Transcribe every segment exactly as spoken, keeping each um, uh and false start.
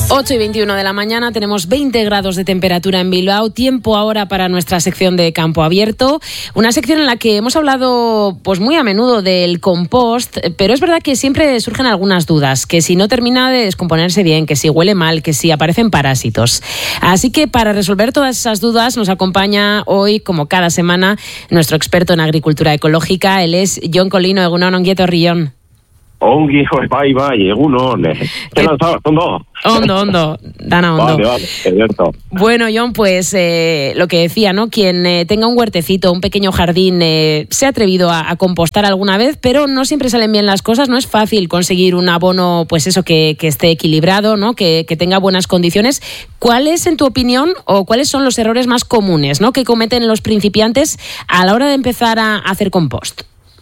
ocho y veintiuno de la mañana, tenemos veinte grados de temperatura en Bilbao. Tiempo ahora para nuestra sección de Campo Abierto, una sección en la que hemos hablado pues muy a menudo del compost, pero es verdad que siempre surgen algunas dudas, que si no termina de descomponerse bien, que si huele mal, que si aparecen parásitos. Así que para resolver todas esas dudas nos acompaña hoy, como cada semana, nuestro experto en agricultura ecológica. Él es Jon Colino. Egunon, ongieto Rillón. Ongi, bai, bai, egunon. ¿Qué lanzabas? ¿Ondo? Ondo, ondo, Dana, ondo. Vale, vale, cierto. Bueno, Jon, pues eh, lo que decía, ¿no? Quien eh, tenga un huertecito, un pequeño jardín, eh, se ha atrevido a, a compostar alguna vez, pero no siempre salen bien las cosas. No es fácil conseguir un abono, pues eso, que, que esté equilibrado, ¿no? Que, que tenga buenas condiciones. ¿Cuál es, en tu opinión, o cuáles son los errores más comunes, ¿no? que cometen los principiantes a la hora de empezar a, a hacer compost?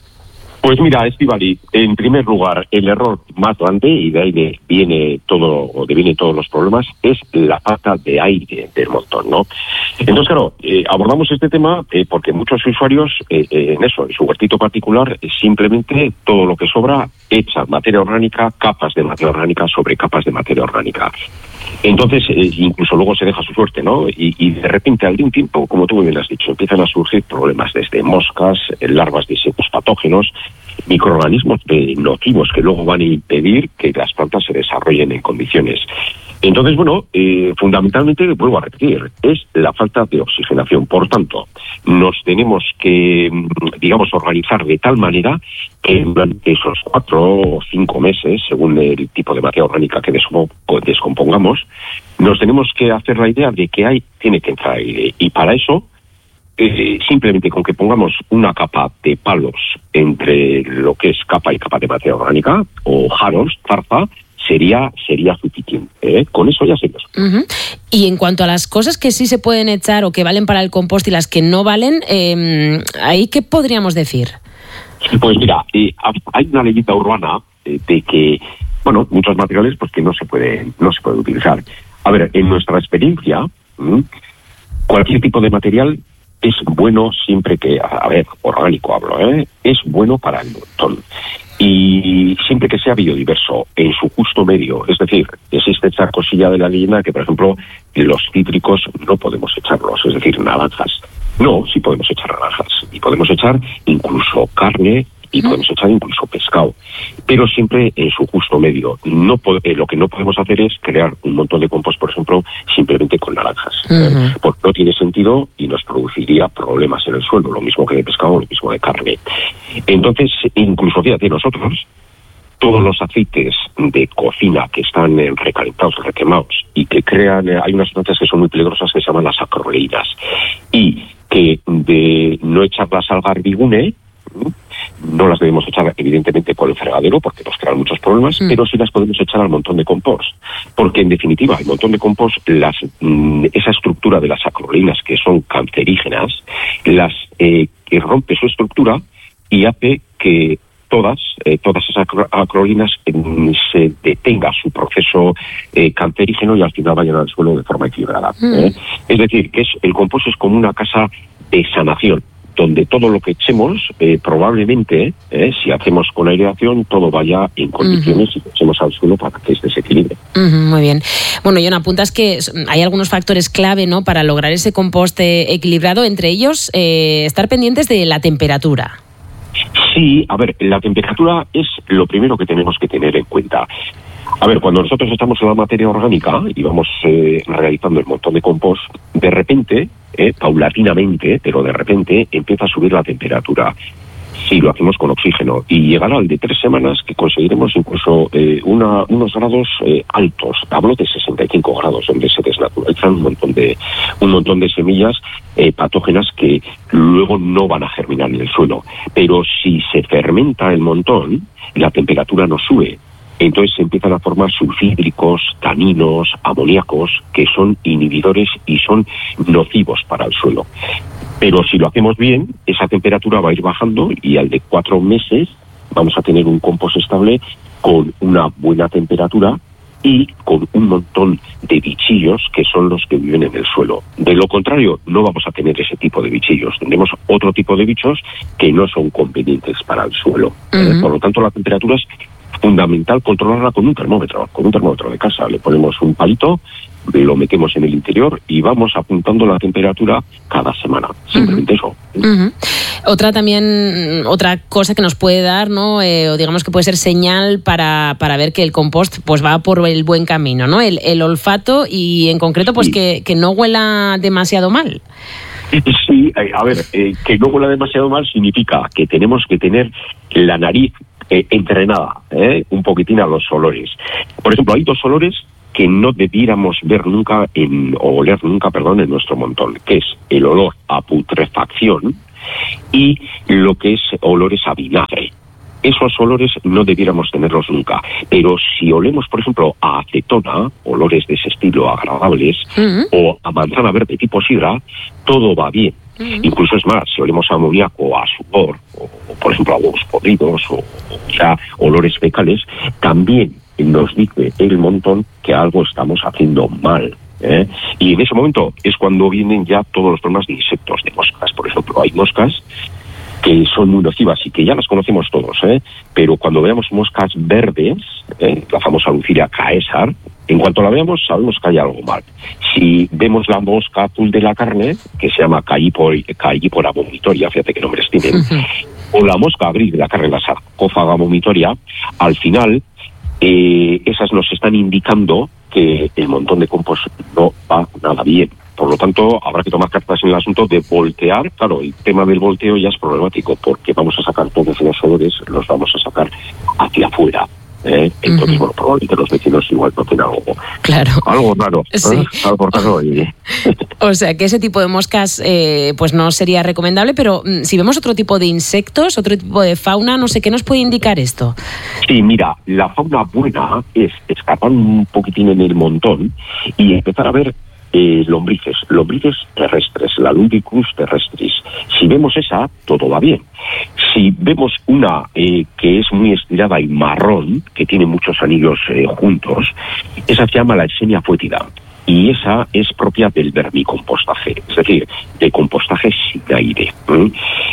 Pues mira, Estíbaliz, en primer lugar, el error más grande, y de ahí de viene todo, o de vienen todos los problemas, es la falta de aire del montón, ¿no? Entonces, claro, eh, abordamos este tema eh, porque muchos usuarios, eh, eh, en eso, en su huertito particular, eh, simplemente todo lo que sobra, echa materia orgánica, capas de materia orgánica sobre capas de materia orgánica. Entonces, eh, incluso luego se deja su suerte, ¿no? Y, y de repente, al de un tiempo, como tú bien has dicho, empiezan a surgir problemas desde moscas, larvas de insectos patógenos, microorganismos de nocivos que luego van a impedir que las plantas se desarrollen en condiciones. Entonces, bueno, eh, fundamentalmente, vuelvo a repetir, es la falta de oxigenación. Por tanto, nos tenemos que, digamos, organizar de tal manera que durante esos cuatro o cinco meses, según el tipo de materia orgánica que descompongamos, nos tenemos que hacer la idea de que hay, tiene que entrar aire. Y para eso, Eh, simplemente con que pongamos una capa de palos entre lo que es capa y capa de materia orgánica, o jaros, zarza, sería sería suficiente. ¿eh? Con eso ya seguimos. Uh-huh. Y en cuanto a las cosas que sí se pueden echar o que valen para el compost y las que no valen, eh, ¿ahí qué podríamos decir? Pues mira, eh, hay una leyenda urbana eh, de que, bueno, muchos materiales pues que no se pueden, no se pueden utilizar. A ver, en nuestra experiencia, ¿m? cualquier tipo de material es bueno siempre que, a ver, orgánico hablo, ¿eh? es bueno para el montón. Y siempre que sea biodiverso, en su justo medio. Es decir, existe esta cosilla de la leyenda que, por ejemplo, los cítricos no podemos echarlos, es decir, naranjas. No, sí podemos echar naranjas. Y podemos echar incluso carne, y podemos echar incluso pescado, pero siempre en su justo medio. No eh, lo que no podemos hacer es crear un montón de compost, por ejemplo, simplemente con naranjas, uh-huh. ¿eh? Porque no tiene sentido y nos produciría problemas en el suelo, lo mismo que de pescado, lo mismo de carne. Entonces, incluso fíjate, nosotros, todos los aceites de cocina que están eh, recalentados, requemados, y que crean, eh, hay unas sustancias que son muy peligrosas que se llaman las acroleínas, y que de no echarlas al garbigune, ¿eh? no las debemos echar evidentemente por el fregadero porque nos crean muchos problemas, mm. pero sí las podemos echar al montón de compost, porque en definitiva el montón de compost, las, mm, esa estructura de las acroleínas que son cancerígenas, las eh, que rompe su estructura y hace que todas, eh, todas esas acroleínas eh, se detenga su proceso eh, cancerígeno y al final vayan al suelo de forma equilibrada. Mm. ¿eh? Es decir, que es, el compost es como una casa de sanación, donde todo lo que echemos, eh, probablemente, eh, si hacemos con aireación, todo vaya en condiciones uh-huh. y echemos al suelo para que este se equilibre. Uh-huh, muy bien. Bueno, Jon, apuntas que hay algunos factores clave, ¿no?, para lograr ese compost equilibrado, entre ellos eh, estar pendientes de la temperatura. Sí, a ver, la temperatura es lo primero que tenemos que tener en cuenta. A ver, cuando nosotros echamos la materia orgánica y vamos eh, realizando el montón de compost, de repente, eh, paulatinamente, pero de repente empieza a subir la temperatura. Sí, lo hacemos con oxígeno y llegará al de tres semanas que conseguiremos incluso eh, una, unos grados eh, altos. Hablo de sesenta y cinco grados, donde se desnaturalizan un montón de un montón de semillas eh, patógenas que luego no van a germinar en el suelo. Pero si se fermenta el montón, la temperatura no sube. Entonces se empiezan a formar sulfídricos, taninos, amoníacos, que son inhibidores y son nocivos para el suelo. Pero si lo hacemos bien, esa temperatura va a ir bajando y al de cuatro meses vamos a tener un compost estable con una buena temperatura y con un montón de bichillos que son los que viven en el suelo. De lo contrario, no vamos a tener ese tipo de bichillos. Tendremos otro tipo de bichos que no son convenientes para el suelo. Uh-huh. Eh, por lo tanto, la temperatura es fundamental controlarla con un termómetro, con un termómetro de casa. Le ponemos un palito, lo metemos en el interior y vamos apuntando la temperatura cada semana. Simplemente uh-huh. eso. Uh-huh. Otra también, otra cosa que nos puede dar, ¿no? Eh, o digamos que puede ser señal para, para ver que el compost pues va por el buen camino, ¿no? El, el olfato y en concreto pues sí. que, que no huela demasiado mal. Sí, a ver, eh, que no huela demasiado mal significa que tenemos que tener la nariz eh, entrenada, eh, un poquitín a los olores. Por ejemplo, hay dos olores que no debiéramos ver nunca, en, o oler nunca, perdón, en nuestro montón, que es el olor a putrefacción y lo que es olores a vinagre. Esos olores no debiéramos tenerlos nunca, pero si olemos, por ejemplo, a acetona, olores de ese estilo agradables, uh-huh. o a manzana verde tipo sidra, todo va bien. Uh-huh. Incluso es más, si olemos a amoníaco, a sudor, o, o por ejemplo a huevos podridos, o, o ya olores fecales, también nos dice el montón que algo estamos haciendo mal. ¿eh? Y en ese momento es cuando vienen ya todos los problemas de insectos, de moscas. Por ejemplo, hay moscas que son muy nocivas y que ya las conocemos todos, ¿eh? Pero cuando veamos moscas verdes, ¿eh? la famosa Lucilia caesar, en cuanto la veamos sabemos que hay algo mal. Si vemos la mosca azul de la carne, que se llama Caipora vomitoria, fíjate qué nombres tienen, uh-huh. o la mosca gris de la carne, la sarcófaga vomitoria, al final eh, esas nos están indicando que el montón de compost no va nada bien. Por lo tanto, habrá que tomar cartas en el asunto de voltear. Claro, el tema del volteo ya es problemático porque vamos a sacar todos los olores, los vamos a sacar hacia afuera. ¿eh? Entonces, uh-huh. bueno, probablemente los vecinos igual noten algo, claro. algo raro. Sí. ¿eh? Algo raro y... O sea, que ese tipo de moscas eh, pues no sería recomendable, pero mm, si vemos otro tipo de insectos, otro tipo de fauna, no sé, ¿qué nos puede indicar esto? Sí, mira, la fauna buena es escapar un poquitín en el montón y empezar a ver Eh, lombrices, lombrices terrestres, la Lumbricus terrestris. Si vemos esa, todo va bien. Si vemos una eh, que es muy estirada y marrón, que tiene muchos anillos eh, juntos, esa se llama la Eschenia foetida. Y esa es propia del vermicompostaje, es decir, de compostaje sin aire. ¿eh?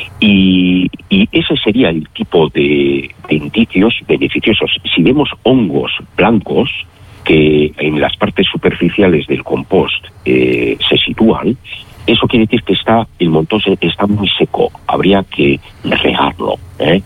Y, y ese sería el tipo de, de indicios beneficiosos. Si vemos hongos blancos, que en las partes superficiales del compost eh, se sitúan, eso quiere decir que está el montón está muy seco, habría que regarlo. ¿eh?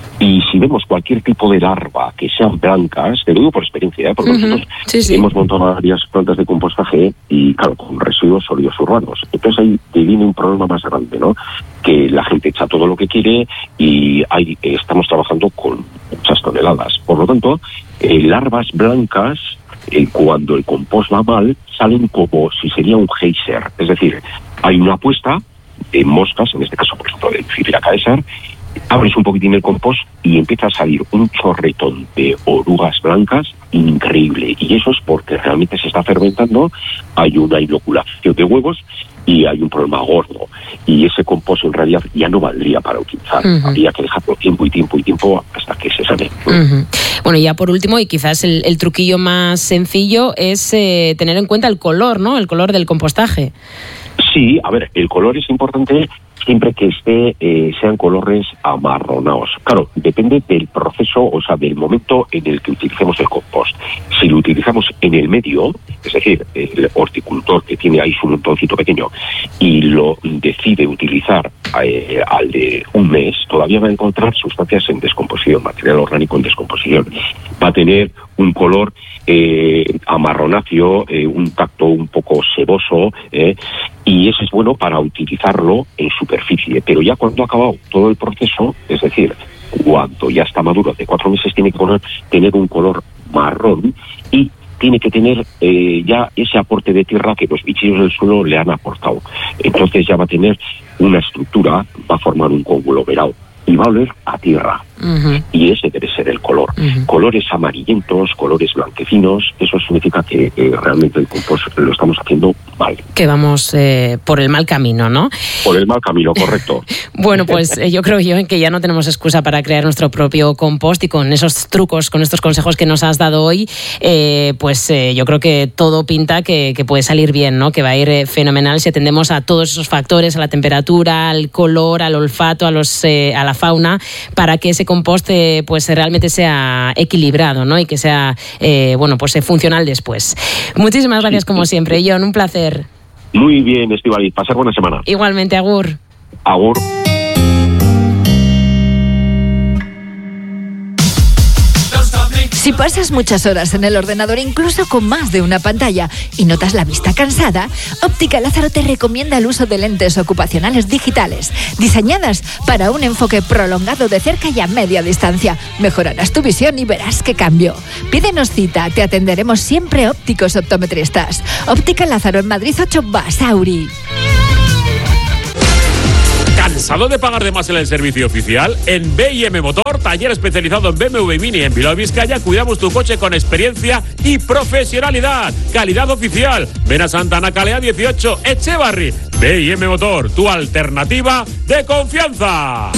Y si vemos cualquier tipo de larva que sean blancas, te lo digo por experiencia, ¿eh? porque uh-huh. nosotros sí, sí. hemos montado varias plantas de compostaje y, claro, con residuos sólidos urbanos. Entonces ahí te viene un problema más grande, ¿no? Que la gente echa todo lo que quiere y ahí estamos trabajando con muchas toneladas. Por lo tanto, eh, larvas blancas, eh, cuando el compost va mal, salen como si sería un geyser. Es decir, hay una puesta de moscas, en este caso, por ejemplo, de Lucilia caesar, abres un poquitín el compost y empieza a salir un chorretón de orugas blancas increíble. Y eso es porque realmente se está fermentando, hay una inoculación de huevos y hay un problema gordo. Y ese compost en realidad ya no valdría para utilizar. Uh-huh. Habría que dejarlo tiempo y tiempo y tiempo hasta que se sane. Uh-huh. Bueno, y ya por último, y quizás el, el truquillo más sencillo, es eh, tener en cuenta el color, ¿no? El color del compostaje. Sí, a ver, el color es importante siempre que esté, eh, sean colores amarronados. Claro, depende del proceso, o sea, del momento en el que utilicemos el compost. Si lo utilizamos en el medio, es decir, el horticultor que tiene ahí su montoncito pequeño y lo decide utilizar eh, al de un mes, todavía va a encontrar sustancias en descomposición, material orgánico en descomposición. Va a tener un color eh, amarronáceo, eh, un tacto un poco seboso, eh, y eso es bueno para utilizarlo en superficie. Pero ya cuando ha acabado todo el proceso, es decir, cuando ya está maduro de cuatro meses, tiene que poner, tener un color marrón y tiene que tener eh, ya ese aporte de tierra que los bichillos del suelo le han aportado. Entonces ya va a tener una estructura, va a formar un conglomerado y va a oler a tierra. Uh-huh. Y ese debe ser el color. Uh-huh. Colores amarillentos, colores blanquecinos, eso significa que eh, realmente el compost lo estamos haciendo mal. Que vamos eh, por el mal camino, ¿no? Por el mal camino, correcto. Bueno, pues eh, yo creo yo en que ya no tenemos excusa para crear nuestro propio compost, y con esos trucos, con estos consejos que nos has dado hoy, eh, pues eh, yo creo que todo pinta que, que puede salir bien, ¿no? Que va a ir eh, fenomenal si atendemos a todos esos factores, a la temperatura, al color, al olfato, a los eh, a la fauna, para que ese compost eh, pues realmente sea equilibrado, ¿no? Y que sea eh, bueno, pues eh, funcional después. Muchísimas gracias como siempre, John, un placer. Muy bien, Estíbaliz, pasar buena semana. Igualmente, agur. Agur. Si pasas muchas horas en el ordenador, incluso con más de una pantalla, y notas la vista cansada, Óptica Lázaro te recomienda el uso de lentes ocupacionales digitales, diseñadas para un enfoque prolongado de cerca y a media distancia. Mejorarás tu visión y verás qué cambio. Pídenos cita, te atenderemos siempre ópticos optometristas. Óptica Lázaro en Madrid ocho, Basauri. ¿Cansado de pagar de más en el servicio oficial? En B I M Motor, taller especializado en B M W Mini en Bilbao, Vizcaya, cuidamos tu coche con experiencia y profesionalidad. Calidad oficial. Ven a Santa Ana Calea dieciocho, Echevarri. B I M Motor, tu alternativa de confianza.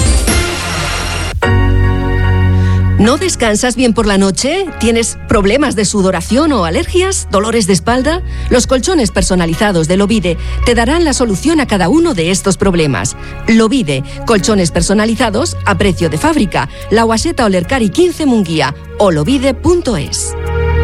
¿No descansas bien por la noche? ¿Tienes problemas de sudoración o alergias? ¿Dolores de espalda? Los colchones personalizados de Lovide te darán la solución a cada uno de estos problemas. Lovide, colchones personalizados a precio de fábrica. La Guaseta Olercari quince Munguía o lovide punto es.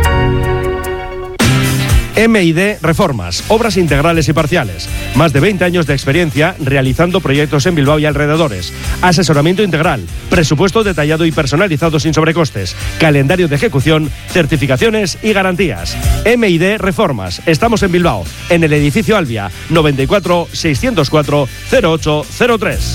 M I D Reformas, obras integrales y parciales. Más de veinte años de experiencia realizando proyectos en Bilbao y alrededores. Asesoramiento integral, presupuesto detallado y personalizado sin sobrecostes, calendario de ejecución, certificaciones y garantías. M I D Reformas. Estamos en Bilbao, en el edificio Albia, noventa y cuatro, seiscientos cuatro, cero ocho cero tres.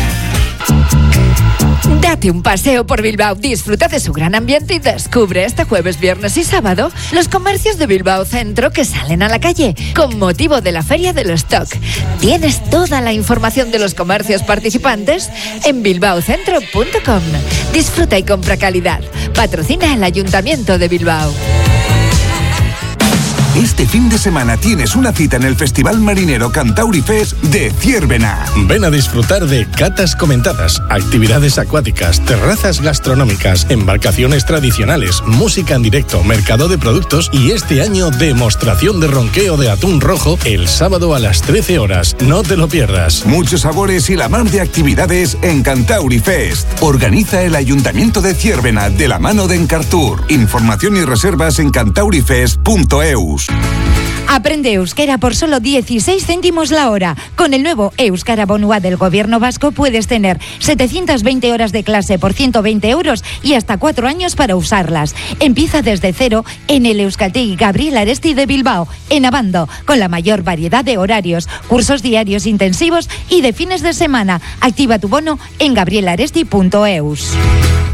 Date un paseo por Bilbao, disfruta de su gran ambiente y descubre este jueves, viernes y sábado los comercios de Bilbao Centro que salen a la calle con motivo de la Feria del Stock. Tienes toda la información de los comercios participantes en bilbao centro punto com. Disfruta y compra calidad. Patrocina el Ayuntamiento de Bilbao. Este fin de semana tienes una cita en el Festival Marinero Cantauri Fest de Ziérbena. Ven a disfrutar de catas comentadas, actividades acuáticas, terrazas gastronómicas, embarcaciones tradicionales, música en directo, mercado de productos y este año demostración de ronqueo de atún rojo el sábado a las trece horas. No te lo pierdas. Muchos sabores y la mar de actividades en Cantauri Fest. Organiza el Ayuntamiento de Ziérbena de la mano de Encartur. Información y reservas en cantaurifest punto eus. Aprende euskera por solo dieciséis céntimos la hora. Con el nuevo Euskara Bonua del Gobierno Vasco puedes tener setecientas veinte horas de clase por ciento veinte euros y hasta cuatro años para usarlas. Empieza desde cero en el Euskaltegi Gabriel Aresti de Bilbao, en Abando, con la mayor variedad de horarios, cursos diarios intensivos y de fines de semana. Activa tu bono en gabrielaresti punto eus.